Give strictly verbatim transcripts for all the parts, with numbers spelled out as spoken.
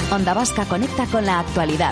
Onda Vasca conecta con la actualidad.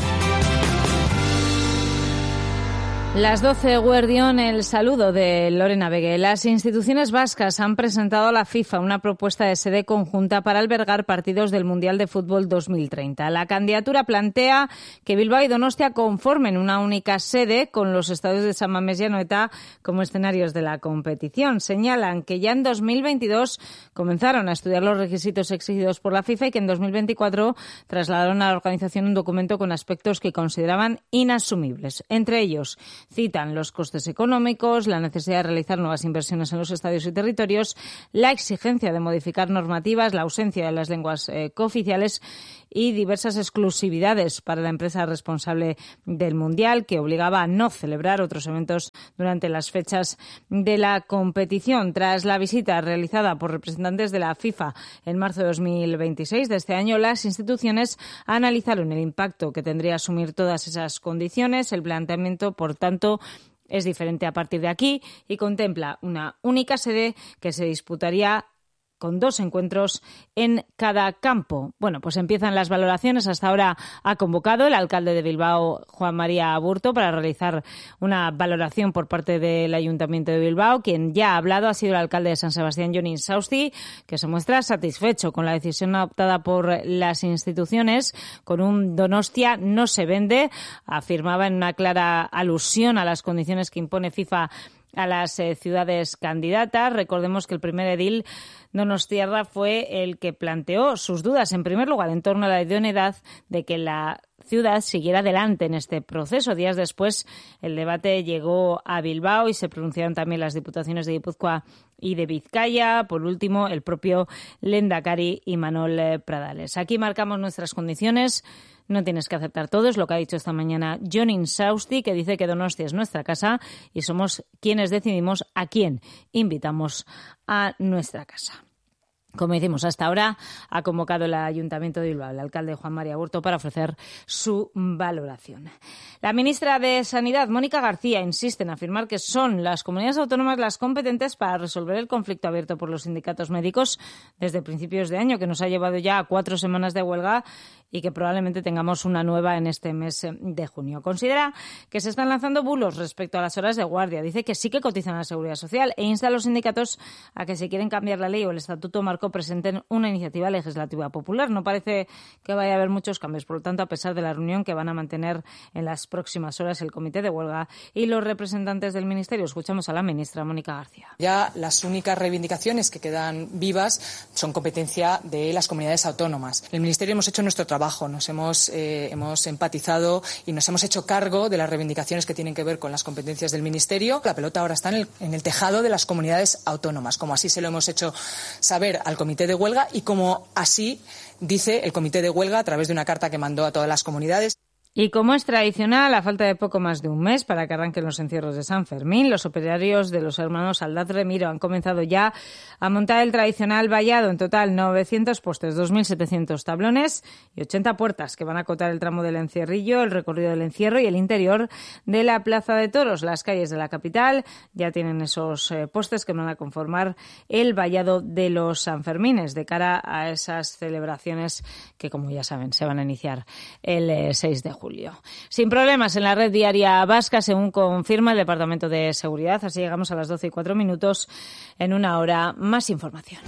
Las doce, Guardión, el saludo de Lorena Vegue. Las instituciones vascas han presentado a la FIFA una propuesta de sede conjunta para albergar partidos del Mundial de Fútbol dos mil treinta. La candidatura plantea que Bilbao y Donostia conformen una única sede con los estadios de San Mamés y Anoeta como escenarios de la competición. Señalan que ya en dos mil veintidós comenzaron a estudiar los requisitos exigidos por la FIFA y que en dos mil veinticuatro trasladaron a la organización un documento con aspectos que consideraban inasumibles. Entre ellos, citan los costes económicos, la necesidad de realizar nuevas inversiones en los estadios y territorios, la exigencia de modificar normativas, la ausencia de las lenguas eh, cooficiales y diversas exclusividades para la empresa responsable del Mundial, que obligaba a no celebrar otros eventos durante las fechas de la competición. Tras la visita realizada por representantes de la FIFA en marzo de dos mil veintiséis de este año, las instituciones analizaron el impacto que tendría asumir todas esas condiciones. El planteamiento, por tanto, es diferente a partir de aquí y contempla una única sede que se disputaría con dos encuentros en cada campo. Bueno, pues empiezan las valoraciones. Hasta ahora ha convocado el alcalde de Bilbao, Juan María Aburto, para realizar una valoración por parte del Ayuntamiento de Bilbao. Quien ya ha hablado ha sido el alcalde de San Sebastián, Jon Insausti, que se muestra satisfecho con la decisión adoptada por las instituciones. Con un Donostia no se vende, afirmaba en una clara alusión a las condiciones que impone FIFA a las eh, ciudades candidatas. Recordemos que el primer edil donostiarra fue el que planteó sus dudas, en primer lugar, en torno a la idoneidad de que la ciudad siguiera adelante en este proceso. Días después, el debate llegó a Bilbao y se pronunciaron también las diputaciones de Guipúzcoa y de Vizcaya. Por último, el propio Lehendakari Imanol Pradales. Aquí marcamos nuestras condiciones. No tienes que aceptar todo, es lo que ha dicho esta mañana Jon Insausti, que dice que Donostia es nuestra casa y somos quienes decidimos a quién invitamos a nuestra casa. Como decimos, hasta ahora ha convocado el Ayuntamiento de Bilbao, el alcalde Juan María Aburto, para ofrecer su valoración. La ministra de Sanidad, Mónica García, insiste en afirmar que son las comunidades autónomas las competentes para resolver el conflicto abierto por los sindicatos médicos desde principios de año, que nos ha llevado ya a cuatro semanas de huelga y que probablemente tengamos una nueva en este mes de junio. Considera que se están lanzando bulos respecto a las horas de guardia. Dice que sí que cotizan a la Seguridad Social e insta a los sindicatos a que, si quieren cambiar la ley o el Estatuto Marco, presenten una iniciativa legislativa popular. No parece que vaya a haber muchos cambios. Por lo tanto, a pesar de la reunión que van a mantener en las próximas horas el Comité de Huelga y los representantes del Ministerio, escuchamos a la ministra Mónica García. Ya las únicas reivindicaciones que quedan vivas son competencia de las comunidades autónomas. En el Ministerio hemos hecho nuestro trabajo, nos hemos, eh, hemos empatizado y nos hemos hecho cargo de las reivindicaciones que tienen que ver con las competencias del Ministerio. La pelota ahora está en el, en el tejado de las comunidades autónomas, como así se lo hemos hecho saber al Comité de Huelga y como así dice el Comité de Huelga a través de una carta que mandó a todas las comunidades. Y como es tradicional, a falta de poco más de un mes para que arranquen los encierros de San Fermín, los operarios de los hermanos Aldaz Remiro han comenzado ya a montar el tradicional vallado. En total, novecientos postes, dos mil setecientos tablones y ochenta puertas que van a acotar el tramo del encierrillo, el recorrido del encierro y el interior de la Plaza de Toros. Las calles de la capital ya tienen esos eh, postes que van a conformar el vallado de los Sanfermines de cara a esas celebraciones que, como ya saben, se van a iniciar el eh, seis de julio. Sin problemas en la red diaria vasca, según confirma el Departamento de Seguridad. Así llegamos a las doce y cuatro minutos. En una hora, más información.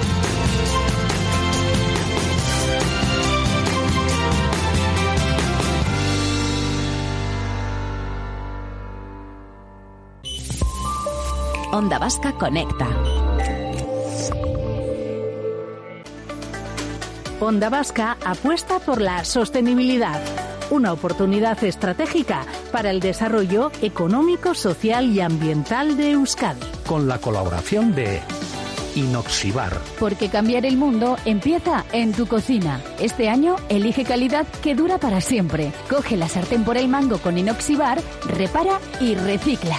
Onda Vasca conecta. Onda Vasca apuesta por la sostenibilidad, una oportunidad estratégica para el desarrollo económico, social y ambiental de Euskadi. Con la colaboración de Inoxibar. Porque cambiar el mundo empieza en tu cocina. Este año elige calidad que dura para siempre. Coge la sartén por el mango con Inoxibar, repara y recicla.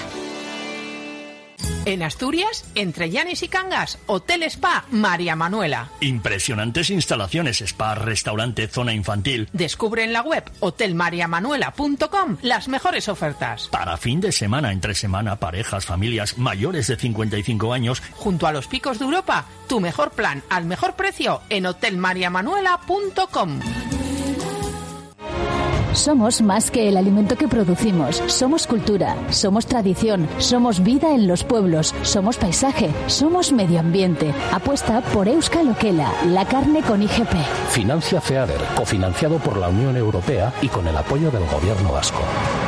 En Asturias, entre Llanes y Cangas, Hotel Spa María Manuela. Impresionantes instalaciones, spa, restaurante, zona infantil. Descubre en la web hotel maria manuela punto com las mejores ofertas. Para fin de semana, entre semana, parejas, familias mayores de cincuenta y cinco años. Junto a los picos de Europa, tu mejor plan al mejor precio en hotel maria manuela punto com. Somos más que el alimento que producimos. Somos cultura, somos tradición, somos vida en los pueblos, somos paisaje, somos medio ambiente. Apuesta por Euskal Okela, la carne con I G P. Financia FEADER, cofinanciado por la Unión Europea y con el apoyo del Gobierno vasco.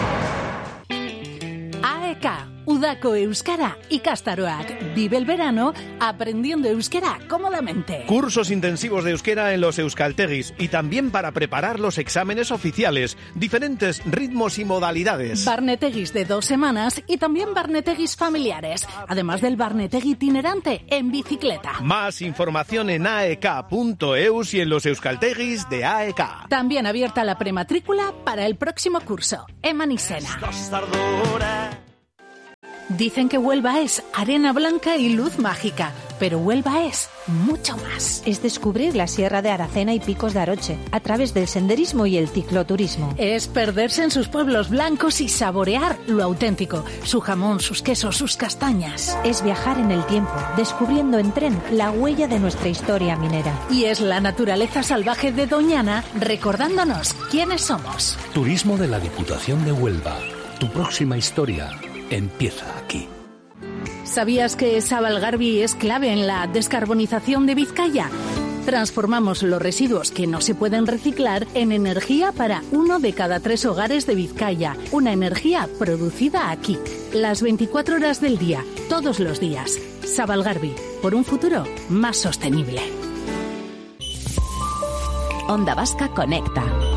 A E K, Udako Euskara ikastaroak. Vive el verano aprendiendo euskera cómodamente. Cursos intensivos de euskera en los euskaltegis y también para preparar los exámenes oficiales. Diferentes ritmos y modalidades. Barnetegis de dos semanas y también barnetegis familiares. Además del barnetegui itinerante en bicicleta. Más información en a e k punto e u s y en los euskaltegis de A E K. También abierta la prematrícula para el próximo curso. Eman izena. Dicen que Huelva es arena blanca y luz mágica, pero Huelva es mucho más. Es descubrir la Sierra de Aracena y Picos de Aroche a través del senderismo y el cicloturismo. Es perderse en sus pueblos blancos y saborear lo auténtico, su jamón, sus quesos, sus castañas. Es viajar en el tiempo, descubriendo en tren la huella de nuestra historia minera. Y es la naturaleza salvaje de Doñana recordándonos quiénes somos. Turismo de la Diputación de Huelva. Tu próxima historia empieza aquí. ¿Sabías que Zabalgarbi es clave en la descarbonización de Vizcaya? Transformamos los residuos que no se pueden reciclar en energía para uno de cada tres hogares de Vizcaya. Una energía producida aquí. Las veinticuatro horas del día, todos los días. Zabalgarbi, por un futuro más sostenible. Onda Vasca Conecta.